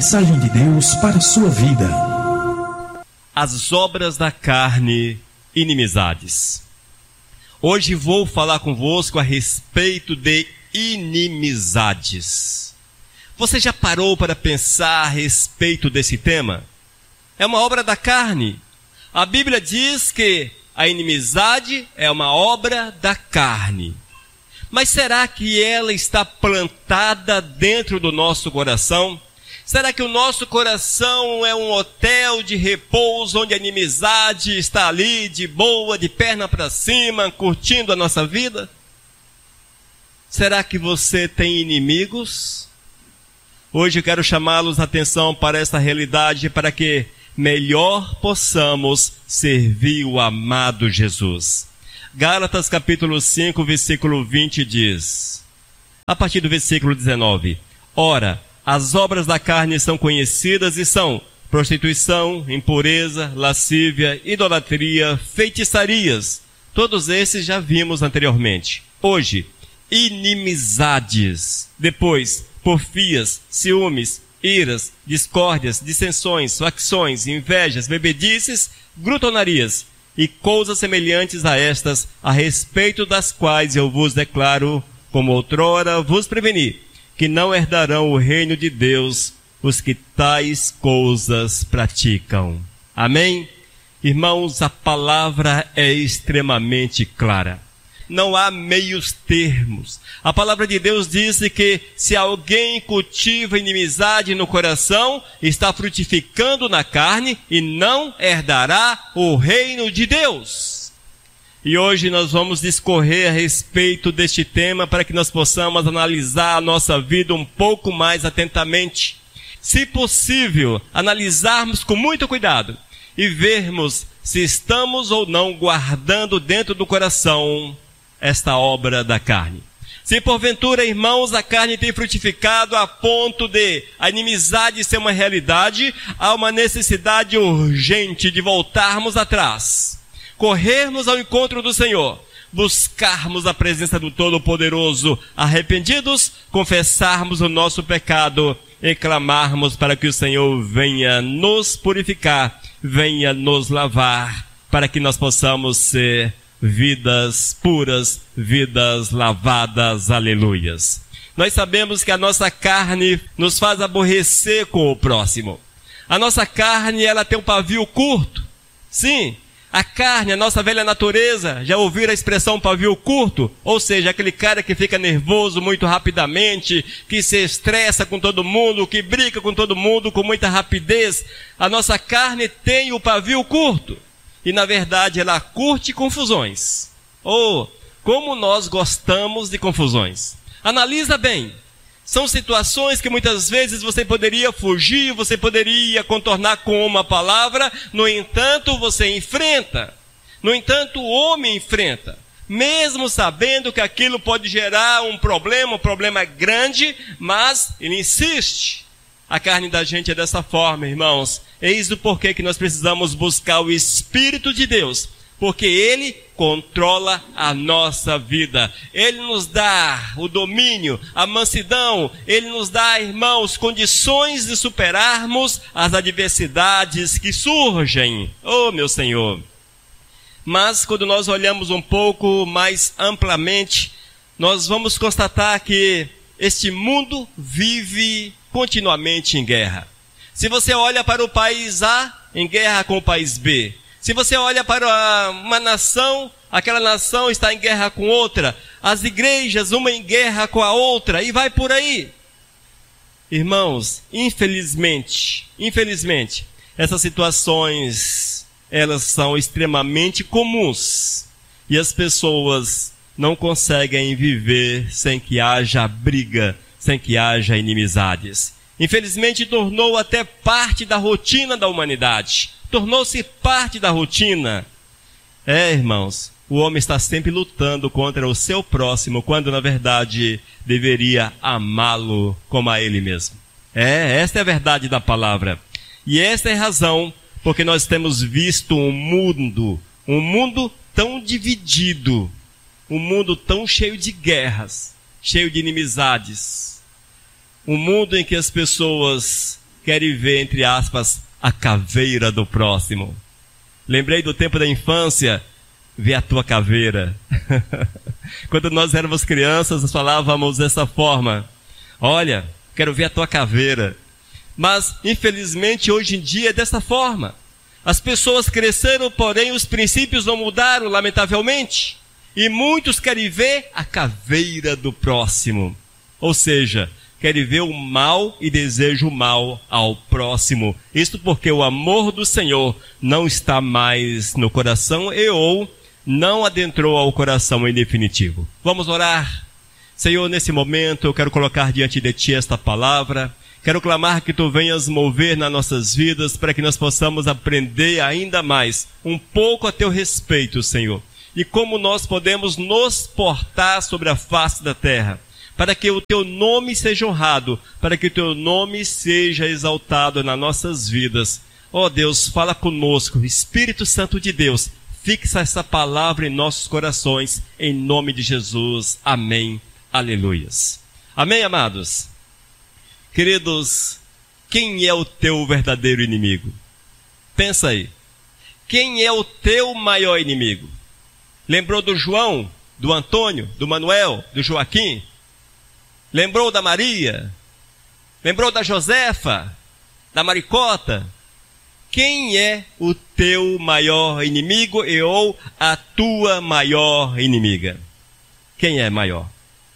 mensagem de Deus para a sua vida. As obras da carne, inimizades. Hoje vou falar convosco a respeito de inimizades. Você já parou para pensar a respeito desse tema? É uma obra da carne. A Bíblia diz que a inimizade é uma obra da carne. Mas será que ela está plantada dentro do nosso coração? Será que o nosso coração é um hotel de repouso onde a inimizade está ali de boa, de perna para cima, curtindo a nossa vida? Será que você tem inimigos? Hoje eu quero chamá-los a atenção para essa realidade para que melhor possamos servir o amado Jesus. Gálatas capítulo 5, versículo 20 diz, a partir do versículo 19, Ora, as obras da carne são conhecidas e são prostituição, impureza, lascívia, idolatria, feitiçarias. Todos esses já vimos anteriormente. Hoje, inimizades. Depois, porfias, ciúmes, iras, discórdias, dissensões, facções, invejas, bebedices, glutonarias e coisas semelhantes a estas, a respeito das quais eu vos declaro, como outrora vos preveni, que não herdarão o reino de Deus os que tais coisas praticam. Amém? Irmãos, a palavra é extremamente clara. Não há meios termos. A palavra de Deus diz que se alguém cultiva inimizade no coração, está frutificando na carne e não herdará o reino de Deus. E hoje nós vamos discorrer a respeito deste tema para que nós possamos analisar a nossa vida um pouco mais atentamente. Se possível, analisarmos com muito cuidado e vermos se estamos ou não guardando dentro do coração esta obra da carne. Se porventura, irmãos, a carne tem frutificado a ponto de a inimizade ser uma realidade, há uma necessidade urgente de voltarmos atrás, corrermos ao encontro do Senhor, buscarmos a presença do Todo-Poderoso, arrependidos, confessarmos o nosso pecado e clamarmos para que o Senhor venha nos purificar, venha nos lavar, para que nós possamos ser vidas puras, vidas lavadas, aleluias. Nós sabemos que a nossa carne nos faz aborrecer com o próximo. A nossa carne, ela tem um pavio curto. Sim, a carne, a nossa velha natureza, já ouviram a expressão pavio curto? Ou seja, aquele cara que fica nervoso muito rapidamente, que se estressa com todo mundo, que briga com todo mundo com muita rapidez. A nossa carne tem o pavio curto. E na verdade ela curte confusões. Como nós gostamos de confusões. Analisa bem. São situações que muitas vezes você poderia fugir, você poderia contornar com uma palavra, no entanto você enfrenta. No entanto o homem enfrenta. Mesmo sabendo que aquilo pode gerar um problema grande, mas ele insiste. A carne da gente é dessa forma, irmãos. Eis o porquê que nós precisamos buscar o Espírito de Deus. Porque Ele controla a nossa vida. Ele nos dá o domínio, a mansidão. Ele nos dá, irmãos, condições de superarmos as adversidades que surgem. Oh, meu Senhor! Mas quando nós olhamos um pouco mais amplamente, nós vamos constatar que este mundo vive continuamente em guerra. Se você olha para o país A, em guerra com o país B. Se você olha para uma nação, aquela nação está em guerra com outra. As igrejas, uma em guerra com a outra, e vai por aí. Irmãos, infelizmente, essas situações, elas são extremamente comuns. E as pessoas não conseguem viver sem que haja briga, sem que haja inimizades. Infelizmente, tornou até parte da rotina da humanidade. Tornou-se parte da rotina. Irmãos, o homem está sempre lutando contra o seu próximo, quando na verdade deveria amá-lo como a ele mesmo. Esta é a verdade da palavra. E esta é a razão porque nós temos visto um mundo tão dividido, um mundo tão cheio de guerras, cheio de inimizades. Um mundo em que as pessoas querem ver, entre aspas, a caveira do próximo. Lembrei do tempo da infância, ver a tua caveira. Quando nós éramos crianças, nós falávamos dessa forma: olha, quero ver a tua caveira. Mas, infelizmente, hoje em dia é dessa forma. As pessoas cresceram, porém os princípios não mudaram, lamentavelmente. E muitos querem ver a caveira do próximo. Ou seja, querem ver o mal e desejam o mal ao próximo. Isto porque o amor do Senhor não está mais no coração ou não adentrou ao coração em definitivo. Vamos orar. Senhor, nesse momento eu quero colocar diante de Ti esta palavra. Quero clamar que Tu venhas mover nas nossas vidas para que nós possamos aprender ainda mais um pouco a Teu respeito, Senhor. E como nós podemos nos portar sobre a face da terra, para que o Teu nome seja honrado, para que o Teu nome seja exaltado nas nossas vidas. Ó Deus, fala conosco, Espírito Santo de Deus, fixa essa palavra em nossos corações, em nome de Jesus. Amém. Aleluias. Amém, amados? Queridos, quem é o teu verdadeiro inimigo? Pensa aí. Quem é o teu maior inimigo? Lembrou do João, do Antônio, do Manuel, do Joaquim? Lembrou da Maria? Lembrou da Josefa? Da Maricota? Quem é o teu maior inimigo ou a tua maior inimiga? Quem é maior?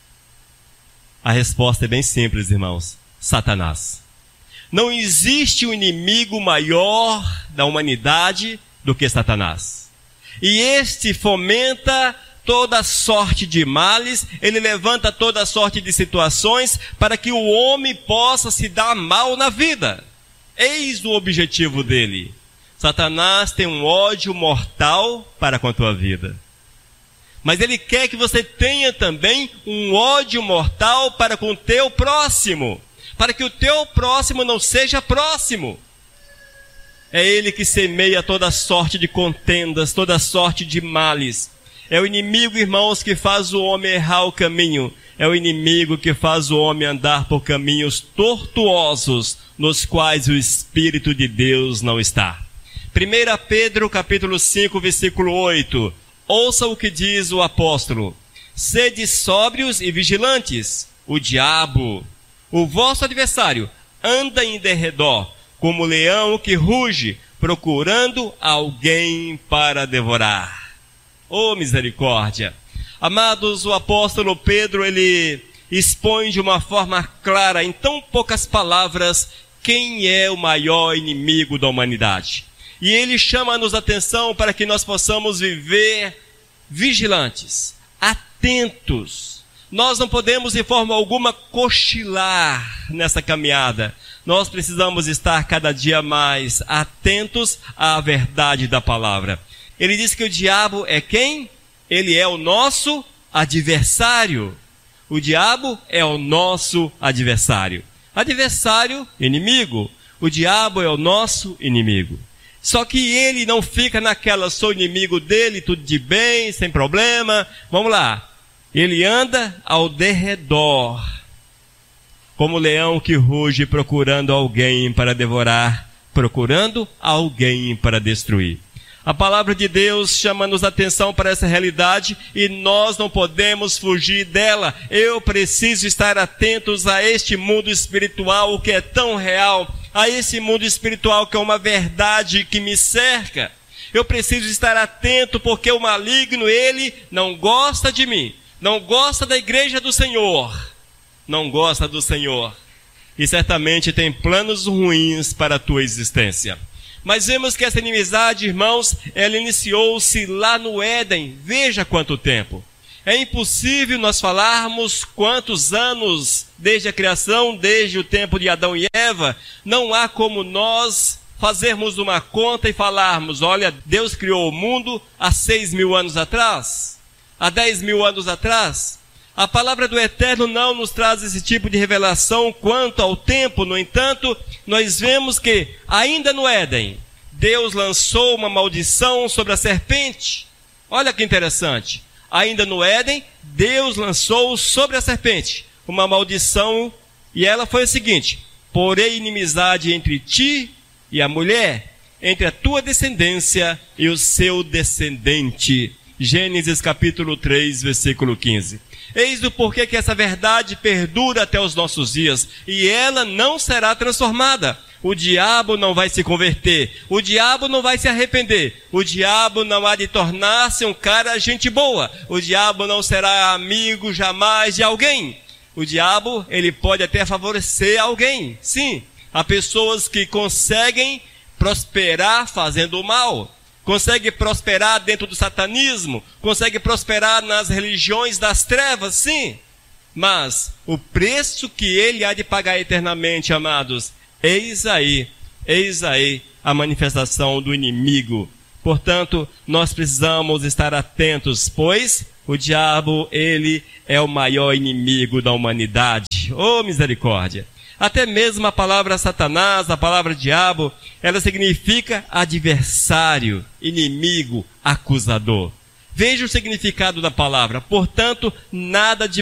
A resposta é bem simples, irmãos. Satanás. Não existe um inimigo maior da humanidade do que Satanás. E este fomenta toda sorte de males, ele levanta toda sorte de situações para que o homem possa se dar mal na vida. Eis o objetivo dele. Satanás tem um ódio mortal para com a tua vida. Mas ele quer que você tenha também um ódio mortal para com o teu próximo. Para que o teu próximo não seja próximo. É ele que semeia toda sorte de contendas, toda sorte de males. É o inimigo, irmãos, que faz o homem errar o caminho. É o inimigo que faz o homem andar por caminhos tortuosos, nos quais o Espírito de Deus não está. 1 Pedro, capítulo 5, versículo 8. Ouça o que diz o apóstolo. Sede sóbrios e vigilantes. O diabo, o vosso adversário, anda em derredor, como leão que ruge, procurando alguém para devorar. Oh, misericórdia! Amados, o apóstolo Pedro, ele expõe de uma forma clara, em tão poucas palavras, quem é o maior inimigo da humanidade. E ele chama-nos a atenção para que nós possamos viver vigilantes, atentos. Nós não podemos de forma alguma cochilar nessa caminhada. Nós precisamos estar cada dia mais atentos à verdade da palavra. Ele diz que o diabo é quem? Ele é o nosso adversário. O diabo é o nosso adversário. Adversário, inimigo. O diabo é o nosso inimigo. Só que ele não fica naquela, sou inimigo dele, tudo de bem, sem problema. Vamos lá. Ele anda ao derredor, como leão que ruge procurando alguém para devorar, procurando alguém para destruir. A palavra de Deus chama-nos a atenção para essa realidade e nós não podemos fugir dela. Eu preciso estar atentos a este mundo espiritual que é tão real, a esse mundo espiritual que é uma verdade que me cerca. Eu preciso estar atento porque o maligno, ele não gosta de mim. Não gosta da igreja do Senhor, não gosta do Senhor, e certamente tem planos ruins para a tua existência. Mas vemos que essa inimizade, irmãos, ela iniciou-se lá no Éden, veja quanto tempo. É impossível nós falarmos quantos anos desde a criação, desde o tempo de Adão e Eva, não há como nós fazermos uma conta e falarmos, olha, Deus criou o mundo há 6.000 anos atrás. Há 10.000 anos atrás, a palavra do Eterno não nos traz esse tipo de revelação quanto ao tempo. No entanto, nós vemos que, ainda no Éden, Deus lançou uma maldição sobre a serpente. Olha que interessante. Ainda no Éden, Deus lançou sobre a serpente uma maldição, e ela foi a seguinte: porém inimizade entre ti e a mulher, entre a tua descendência e o seu descendente. Gênesis capítulo 3, versículo 15. Eis o porquê que essa verdade perdura até os nossos dias, e ela não será transformada. O diabo não vai se converter, o diabo não vai se arrepender, o diabo não há de tornar-se um cara gente boa, o diabo não será amigo jamais de alguém. O diabo, ele pode até favorecer alguém, sim. Há pessoas que conseguem prosperar fazendo o mal, conseguem prosperar dentro do satanismo, conseguem prosperar nas religiões das trevas, sim. Mas o preço que ele há de pagar eternamente, amados, eis aí a manifestação do inimigo. Portanto, nós precisamos estar atentos, pois o diabo, ele é o maior inimigo da humanidade. Oh, misericórdia! Até mesmo a palavra Satanás, a palavra diabo, ela significa adversário, inimigo, acusador. Veja o significado da palavra. Portanto, nada de